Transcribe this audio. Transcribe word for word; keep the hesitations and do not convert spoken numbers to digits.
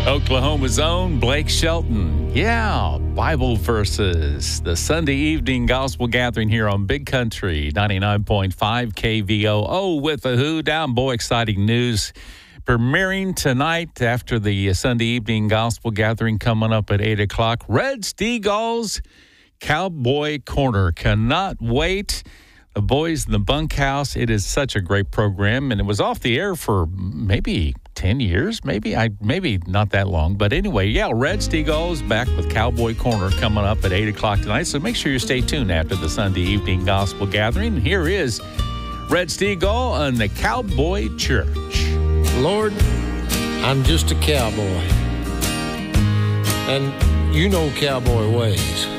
Oklahoma's own Blake Shelton. Yeah, Bible verses. The Sunday evening gospel gathering here on Big Country ninety-nine point five K V O O with the Who. Down, boy, exciting news. Premiering tonight after the Sunday evening gospel gathering coming up at eight o'clock. Red Steagall's Cowboy Corner. Cannot wait. The boys in the bunkhouse. It is such a great program, and it was off the air for maybe ten years, maybe I maybe not that long. But anyway, yeah, Red Steagall's back with Cowboy Corner coming up at eight o'clock tonight. So make sure you stay tuned after the Sunday evening gospel gathering. Here is Red Steagall and the Cowboy Church. Lord, I'm just a cowboy, and you know cowboy ways.